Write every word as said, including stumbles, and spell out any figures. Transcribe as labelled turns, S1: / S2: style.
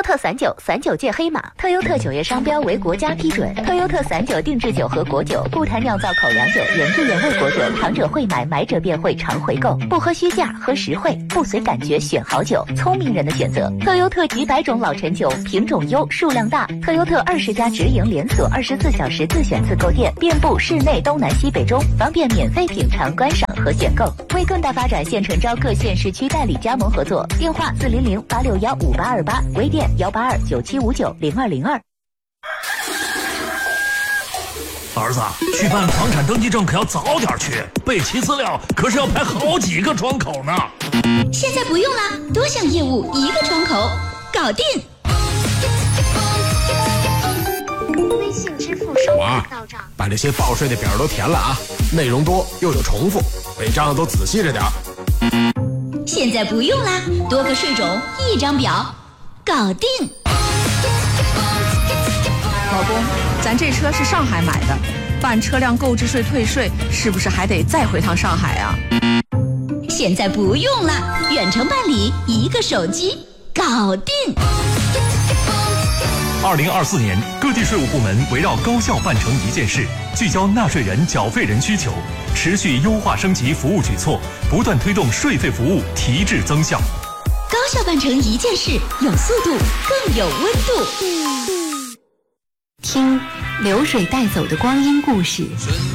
S1: 优特散酒，散酒界黑马。特优特酒业商标为国家批准。特优特散酒定制酒和果酒，不谈酿造口粮酒，原汁原味果酒，尝者会买，买者便会常回购。不喝虚价，喝实惠，不随感觉选好酒，聪明人的选择。特优特几百种老陈酒，品种优，数量大。特优特二十家直营连锁，二十四小时自选自购店，遍布市内东南西北中，方便免费品尝、观赏和选购。为更大发展，现诚招各县市区代理加盟合作，电话四零零八六幺五八二八，微店幺八二九七五九零二零二。
S2: 儿子，去办房产登记证可要早点去，备齐资料可是要排好几个窗口呢。
S3: 现在不用啦，多项业务一个窗口，搞定。
S4: 微信支付收款到账，
S5: 把这些报税的表都填了啊，内容多又有重复，违章都仔细着点。
S3: 现在不用啦，多个税种一张表，搞定。
S6: 老公，咱这车是上海买的，办车辆购置税退税是不是还得再回趟上海啊？
S3: 现在不用了，远程办理，一个手机搞定。
S7: 二零二四年，各地税务部门围绕高效办成一件事，聚焦纳税人、缴费人需求，持续优化升级服务举措，不断推动税费服务提质增效。
S3: 高效办成一件事，有速度，更有温度。
S8: 听流水带走的光阴故事。